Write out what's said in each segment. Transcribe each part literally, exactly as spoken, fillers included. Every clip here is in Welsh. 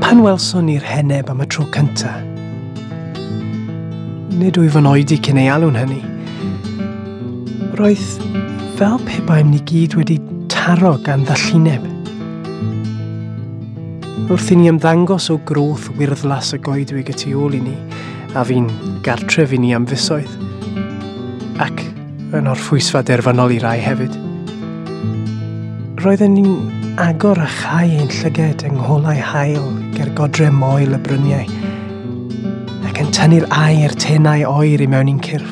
Pan welson ni'r heneb am y tro cynta, nid wyf yn oedi cyn ei alw'n hynny, roedd fel pe baem ni gyd wedi taro gan ddallineb. Wrth i ni ymddangos o groth wyrddlas y goedwig y tu ôl i ni, a fi'n gartref i ni am fusoedd, ac yn orffwysfa derfynol i rai hefyd. Roedden ni'n agor a chau ein llyged yng ngholau hael ger godre moel y bryniau, ac yn tynnu'r air tenau oer i mewn i'n cyrff.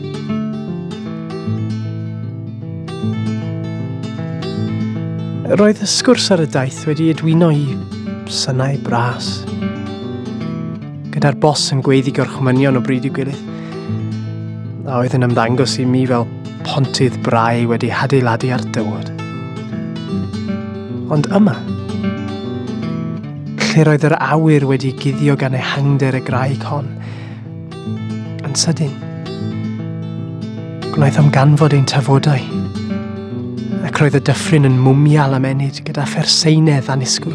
Roedd y sgwrs ar y daith wedi edwyno i synau bras, gyda'r bos yn gweiddi gorchmynion o bryd i'w gilydd, a oedd yn ymddangos i mi fel pontydd brau wedi hadeiladu ar dywod. Ond yma, lle roedd yr awyr wedi guddio gan ehangder y graig hon, yn sydyn, gwnaeth ymganfod ein tafodau, ac roedd y dyffryn yn mwmial amenyd gyda pherseinedd annisgwyl.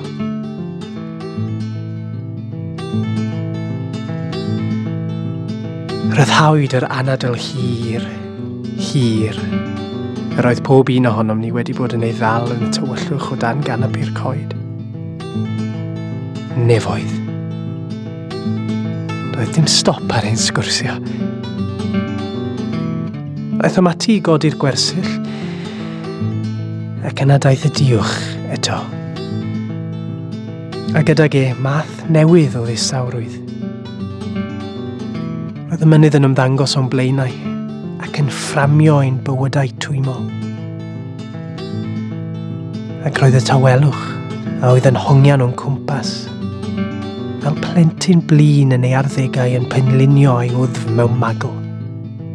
Rhyddhawyd yr anadl hir, hir, yr oedd pob un ohonom ni wedi bod yn ei ddal yn y tywyllwch o dan ganapi'r coed. Nefoedd. Doedd dim stop ar ein sgwrsio. Aeth am ati i godi'r gwersyll, ac yna daeth y diwch eto. A gydag e math newydd o ddisawrwydd. Roedd y mynydd yn ymddangos o'n blaenau, ac yn fframio ein bywydau twymol. Ac roedd y tawelwch a oedd yn hongian o'n cwmpas, fel plentyn blin yn ei arddegau yn penlinio ei wddf mewn magl.